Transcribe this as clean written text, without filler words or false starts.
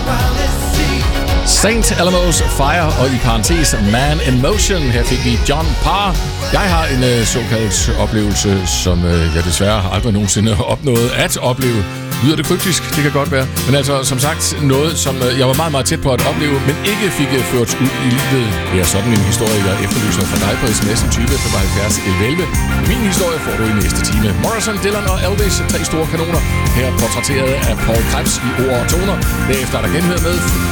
St. Alamo's Fire og i parentes Man in Motion. Her fik vi John Parr. Jeg har en såkaldt oplevelse, som jeg desværre aldrig nogensinde har opnået at opleve. Lyder det kryptisk? Det kan godt være. Men altså, som sagt, noget, som jeg var meget, meget tæt på at opleve, men ikke fik ført ud i livet. Det er sådan en historie, jeg efterlyser fra dig på sms'en 20 75 11. Min historie får du i næste time. Morrison, Dylan og Elvis, 3 store kanoner. Her portrætteret af Paul Krebs i ord og toner. Derefter er der genhør med